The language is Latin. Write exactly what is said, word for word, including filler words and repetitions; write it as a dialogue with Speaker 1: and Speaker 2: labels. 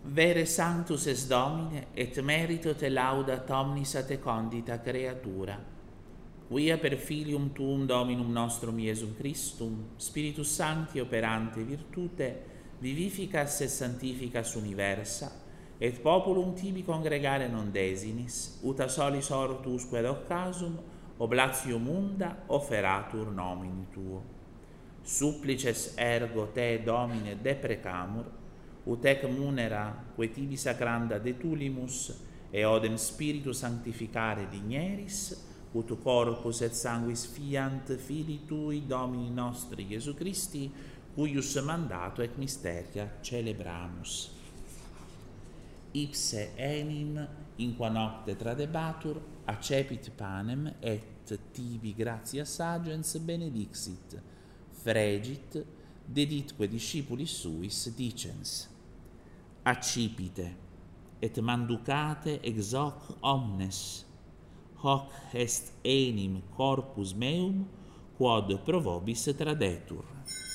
Speaker 1: Vere sanctus es Domine, et merito te laudat omnis a te condita creatura. Quia per filium tuum Dominum nostrum Iesum Christum, Spiritus Sancti operante virtute, vivificas et sanctificas universa, et populum tibi congregare non desinis, ut a solis ortusque ad occasum, oblatio munda offeratur nomini tuo. Supplices ergo te, Domine, deprecamur, ut ec munera, que tibi sacranda detulimus, e odem Spiritu sanctificare digneris, ut corpus et sanguis fiant Filii Tui, Domini nostri Iesu Christi, cuius mandato et mysteria celebramus. Ipse enim, in qua nocte tradebatur, accepit panem, et tibi gratias agens benedixit, fregit, deditque discipulis suis dicens: accipite, et manducate ex hoc omnes, hoc est enim corpus meum, quod pro vobis tradetur.